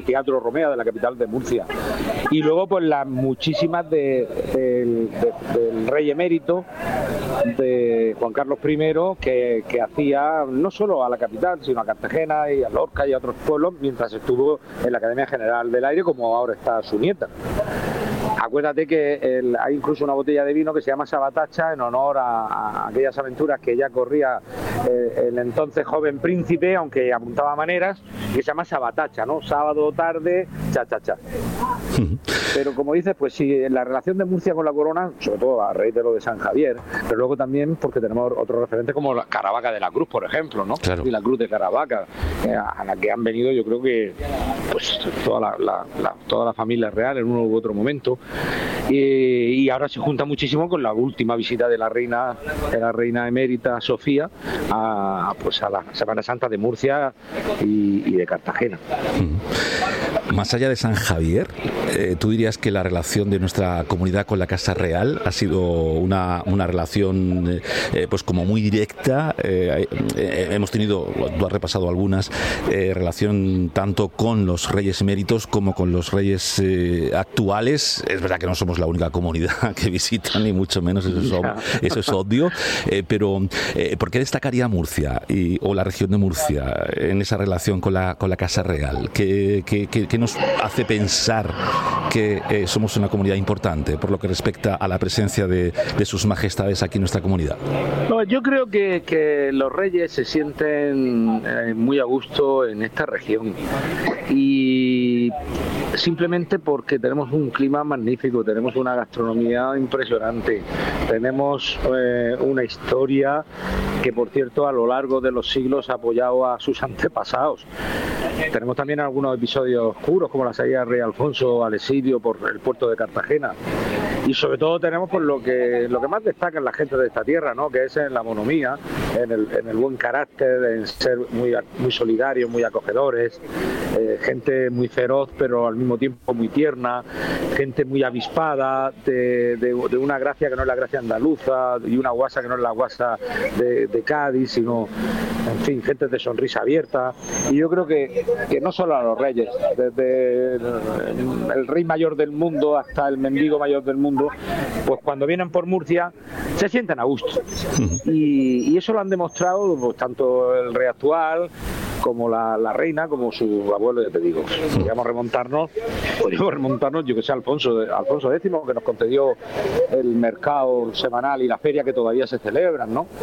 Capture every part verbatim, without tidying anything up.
Teatro Romea de la capital de Murcia. Y luego pues las muchísimas de, de, de, del rey emérito, de Juan Carlos primero, que, que hacía no solo a la capital, sino a Cartagena y a Lorca y a otros pueblos, mientras estuvo en la Academia General del Aire, como ahora está su nieta. Acuérdate que el, hay incluso una botella de vino que se llama Sabatacha en honor a, a aquellas aventuras que ya corría eh, el entonces joven príncipe, aunque apuntaba maneras, que se llama Sabatacha, ¿no? Sábado, tarde, cha, cha, cha. Pero como dices, pues sí, la relación de Murcia con la corona, sobre todo a raíz de lo de San Javier, pero luego también porque tenemos otros referentes como la Caravaca de la Cruz, por ejemplo, ¿no? Claro. Y la Cruz de Caravaca, eh, a la que han venido yo creo que pues toda la, la, la, toda la familia real en uno u otro momento. Y, y ahora se junta muchísimo con la última visita de la reina, de la reina emérita Sofía a, pues a la Semana Santa de Murcia y, y de Cartagena. Más allá de San Javier, eh, ¿tú dirías que la relación de nuestra comunidad con la Casa Real ha sido una, una relación eh, pues como muy directa? Eh, eh, hemos tenido, tú has repasado algunas, eh, relación tanto con los reyes eméritos como con los reyes eh, actuales. Es verdad que no somos la única comunidad que visitan, ni mucho menos, eso es, ob- eso es obvio, eh, pero eh, ¿por qué destacaría Murcia y, o la región de Murcia en esa relación con la, con la Casa Real? ¿Qué, qué, qué, qué nos hace pensar que eh, somos una comunidad importante por lo que respecta a la presencia de, de sus majestades aquí en nuestra comunidad? No, yo creo que, que los reyes se sienten eh, muy a gusto en esta región y simplemente porque tenemos un clima magnífico, tenemos una gastronomía impresionante, tenemos eh, una historia que, por cierto, a lo largo de los siglos ha apoyado a sus antepasados. Tenemos también algunos episodios oscuros, como la salida del rey Alfonso al exilio por el puerto de Cartagena. Y sobre todo tenemos pues, lo que lo que más destacan la gente de esta tierra, ¿no? Que es en la monomía, en el, en el buen carácter, en ser muy, muy solidarios, muy acogedores, eh, gente muy feroz pero al mismo tiempo muy tierna, gente muy avispada, de, de, de una gracia que no es la gracia andaluza y una guasa que no es la guasa de, de Cádiz, sino, en fin, gente de sonrisa abierta. Y yo creo que, que no solo a los reyes, desde el, el rey mayor del mundo hasta el mendigo mayor del mundo, pues cuando vienen por Murcia se sienten a gusto. Y, y eso lo han demostrado pues, tanto el rey actual como la, la reina, como su abuelo, ya te digo. Podríamos remontarnos, podríamos remontarnos, yo que sé, Alfonso, Alfonso décimo, que nos concedió el mercado semanal y la feria que todavía se celebran, ¿no?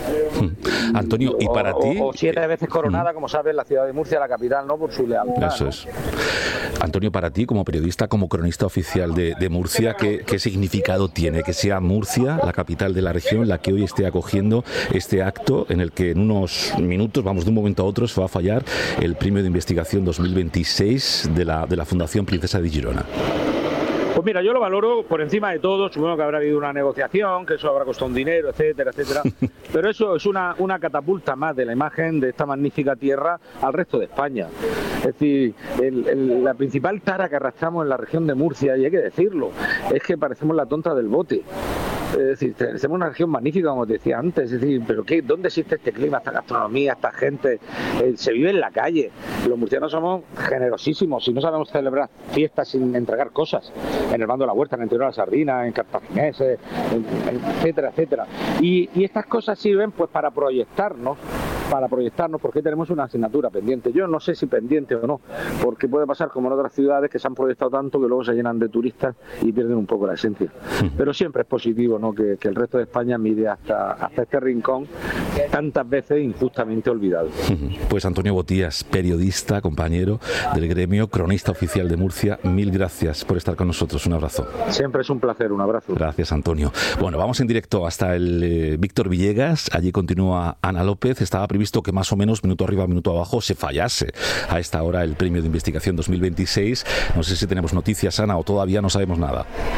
Antonio, ¿y para o, ti? O, o siete veces coronada, como sabes, la ciudad de Murcia, la capital, ¿no? Por su lealtad. Eso es. Antonio, para ti, como periodista, como cronista oficial de, de Murcia, ¿qué, ¿qué significado tiene que sea Murcia, la capital de la región, la que hoy esté acogiendo este acto en el que en unos minutos, vamos, de un momento a otro, se va a fallar el premio de investigación dos mil veintiséis de la, de la Fundación Princesa de Girona? Pues mira, yo lo valoro por encima de todo. Supongo que habrá habido una negociación, que eso habrá costado un dinero, etcétera, etcétera. Pero eso es una, una catapulta más de la imagen de esta magnífica tierra al resto de España. Es decir, el, el, la principal tara que arrastramos en la región de Murcia, y hay que decirlo, es que parecemos la tonta del bote. Es decir, tenemos una región magnífica, como te decía antes. Es decir, ¿pero qué? ¿Dónde existe este clima, esta gastronomía, esta gente? Eh, se vive en la calle. Los murcianos somos generosísimos y no sabemos celebrar fiestas sin entregar cosas. En el Bando de la Huerta, en el interior de la Sardina, en Cartagineses, en, en, etcétera, etcétera. Y, y estas cosas sirven pues para proyectarnos, para proyectarnos, porque tenemos una asignatura pendiente. Yo no sé si pendiente o no, porque puede pasar como en otras ciudades que se han proyectado tanto que luego se llenan de turistas y pierden un poco la esencia. Pero siempre es positivo, ¿no? que, que el resto de España mire hasta, hasta este rincón tantas veces injustamente olvidado. Pues Antonio Botías, periodista, compañero del gremio, cronista oficial de Murcia, mil gracias por estar con nosotros. Un abrazo. Siempre es un placer, un abrazo. Gracias, Antonio. Bueno, vamos en directo hasta el eh, Víctor Villegas. Allí continúa Ana López. Estaba previsto que más o menos, minuto arriba, minuto abajo, se fallase a esta hora el premio de investigación dos mil veintiséis. No sé si tenemos noticias, Ana, o todavía no sabemos nada.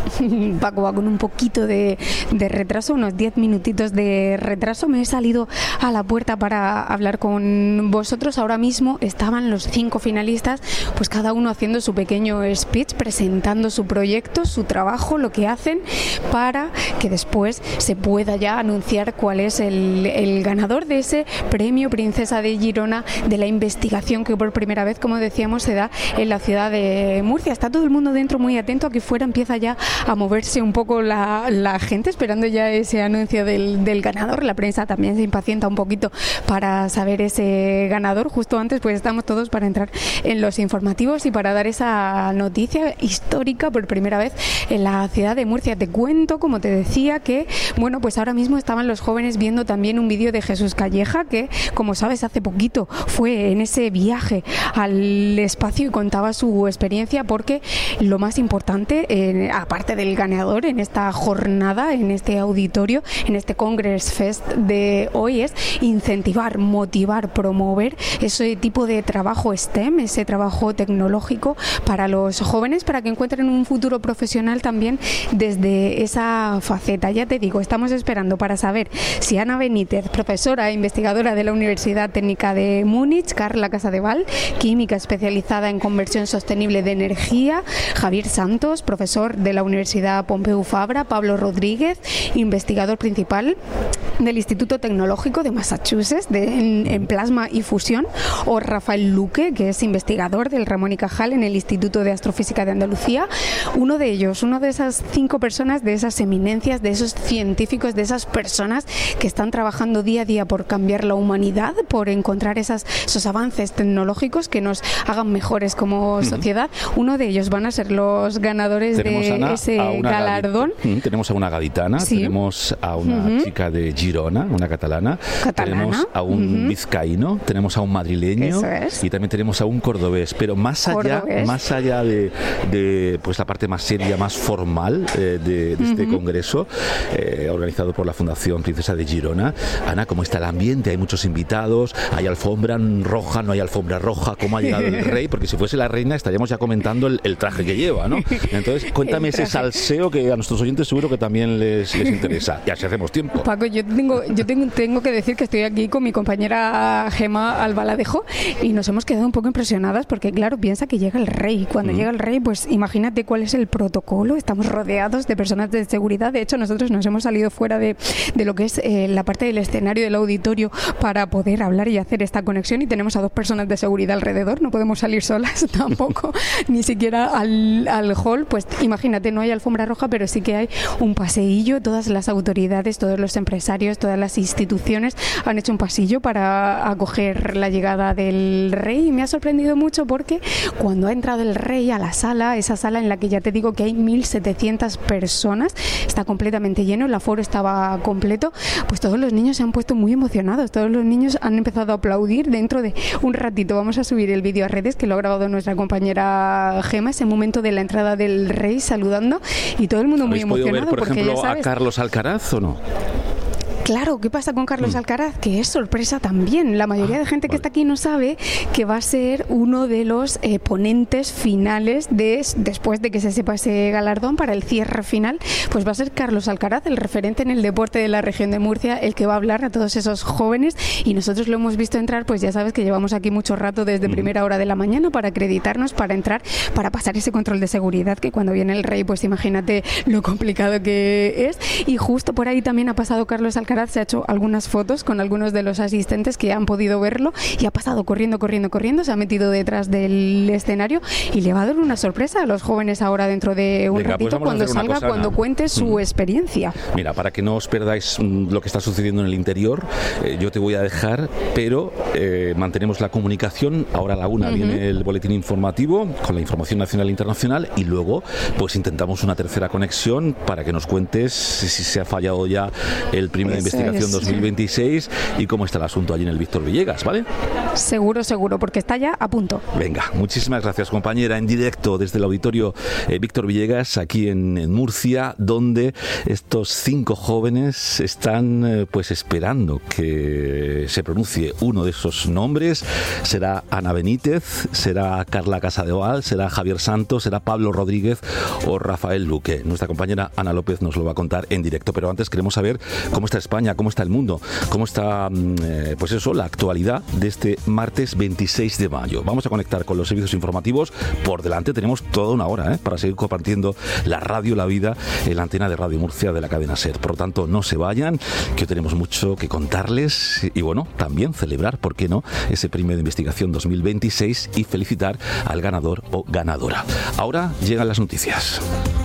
Paco va con un poquito de, de retraso, unos diez minutitos de retraso. Me he salido a la puerta para hablar con vosotros. Ahora mismo estaban los cinco finalistas, pues cada uno haciendo su pequeño speech, presentando su proyecto, su trabajo, lo que hacen, para que después se pueda ya anunciar cuál es el, el ganador de ese premio Princesa de Girona de la investigación que por primera vez, como decíamos, se da en la ciudad de Murcia. Está todo el mundo dentro muy atento. Aquí fuera empieza ya a moverse un poco la, la gente, esperando ya ese anuncio del, del ganador. La prensa también se impacienta un poquito para saber ese ganador. Justo antes pues estamos todos para entrar en los informativos y para dar esa noticia histórica por primera vez en la ciudad de Murcia. Te cuento, como te decía, que bueno, pues ahora mismo estaban los jóvenes viendo también un vídeo de Jesús Calleja, que como sabes hace poquito fue en ese viaje al espacio y contaba su experiencia, porque lo más importante, eh, aparte del ganador en esta jornada, en este auditorio, en este Congress Fest de hoy, es incentivar, motivar, promover ese tipo de trabajo STEM, ese trabajo tecnológico para los jóvenes, para que encuentren un futuro profesional también desde esa faceta. Ya te digo, estamos esperando para saber si Ana Benítez, profesora e investigadora de la Universidad Técnica de Múnich, Carla Casadeval, química especializada en conversión sostenible de energía, Javier Santos, profesor de la Universidad Pompeu Fabra, Pablo Rodríguez, investigador principal del Instituto Tecnológico de Massachusetts de, en, en plasma y fusión, o Rafael Luque, que es investigador del Ramón y Cajal en el Instituto de Astrofísica de Andalucía. Uno de ellos, uno de esas cinco personas, de esas eminencias, de esos científicos, de esas personas que están trabajando día a día por cambiar la humanidad, por encontrar esas, esos avances tecnológicos que nos hagan mejores como sociedad. Uno de ellos van a ser los ganadores tenemos, de Ana, ese galardón. Gadi- tenemos a una gaditana, sí. Tenemos a una uh-huh. chica de Girona, una catalana, catalana. Tenemos a un uh-huh. vizcaíno, tenemos a un madrileño es. y también tenemos a un cordobés. Pero más allá, cordobés. más allá de, de pues la parte más seria, más formal eh, de, de uh-huh. este congreso eh, organizado por la Fundación Princesa de Girona, Ana, ¿cómo está el ambiente? Hay muchos invitados, hay alfombra roja, no hay alfombra roja, ¿cómo ha llegado el rey? Porque si fuese la reina estaríamos ya comentando el, el traje que lleva, ¿no? Entonces, cuéntame ese salseo que a nuestros oyentes seguro que también les, les interesa. Ya si hacemos tiempo. Paco, yo tengo, yo tengo, tengo que decir que estoy aquí con mi compañera Gema Albaladejo y nos hemos quedado un poco impresionadas porque, claro, piensa que llega el rey. Cuando mm. llega el rey, pues imagínate cuál es el protocolo. Estamos rodeados de personas de seguridad. De hecho, nosotros nos hemos salido fuera de, de lo que es eh, la parte del escenario del auditorio para poder hablar y hacer esta conexión, y tenemos a dos personas de seguridad alrededor. No podemos salir solas tampoco, ni siquiera al, al hall. Pues imagínate, no hay alfombra roja, pero sí que hay un paseillo. Todas las autoridades, todos los empresarios, todas las instituciones han hecho un pasillo para acoger la llegada del rey, y me ha sorprendido mucho porque cuando ha entrado el rey a la sala, esa sala en la que ya te digo que hay mil setecientas personas, está completamente lleno, el aforo estaba completo, pues todos los niños se han puesto muy emocionados, todos los niños han empezado a aplaudir. Dentro de un ratito vamos a subir el vídeo a redes, que lo ha grabado nuestra compañera Gema, ese momento de la entrada del rey saludando, y todo el mundo muy emocionado. ¿Habéis podido ver, por porque ejemplo, ya sabes, a Carlos Alcaraz o no? Claro, ¿qué pasa con Carlos Alcaraz? Que es sorpresa también. La mayoría ah, de gente vale. que está aquí no sabe que va a ser uno de los eh, ponentes finales de, después de que se sepa ese galardón, para el cierre final, pues va a ser Carlos Alcaraz, el referente en el deporte de la región de Murcia, el que va a hablar a todos esos jóvenes, y nosotros lo hemos visto entrar, pues ya sabes que llevamos aquí mucho rato desde mm. primera hora de la mañana para acreditarnos, para entrar, para pasar ese control de seguridad, que cuando viene el rey, pues imagínate lo complicado que es. Y justo por ahí también ha pasado Carlos Alcaraz. Se ha hecho algunas fotos con algunos de los asistentes que han podido verlo, y ha pasado corriendo, corriendo, corriendo, se ha metido detrás del escenario y le va a dar una sorpresa a los jóvenes ahora dentro de un Venga, ratito, pues cuando salga, cosa, cuando Ana. cuente su mm. experiencia. Mira, para que no os perdáis lo que está sucediendo en el interior, eh, yo te voy a dejar, pero eh, mantenemos la comunicación. Ahora a la una uh-huh. viene el boletín informativo con la información nacional e internacional, y luego pues intentamos una tercera conexión para que nos cuentes si se ha fallado ya el primer Exacto. investigación es. dos mil veintiséis y cómo está el asunto allí en el Víctor Villegas, ¿vale? Seguro, seguro, porque está ya a punto. Venga, muchísimas gracias, compañera, en directo desde el auditorio eh, Víctor Villegas, aquí en, en Murcia, donde estos cinco jóvenes están eh, pues esperando que se pronuncie uno de esos nombres. Será Ana Benítez, será Carla Casadevall, será Javier Santos, será Pablo Rodríguez o Rafael Luque. Nuestra compañera Ana López nos lo va a contar en directo, pero antes queremos saber cómo está España, cómo está el mundo, cómo está, eh, pues eso, la actualidad de este martes veintiséis de mayo. Vamos a conectar con los servicios informativos. Por delante tenemos toda una hora ¿eh? para seguir compartiendo la radio, la vida en la antena de Radio Murcia de la cadena SER. Por lo tanto, no se vayan, que hoy tenemos mucho que contarles y, bueno, también celebrar, ¿por qué no?, ese premio de investigación dos mil veintiséis y felicitar al ganador o ganadora. Ahora llegan las noticias.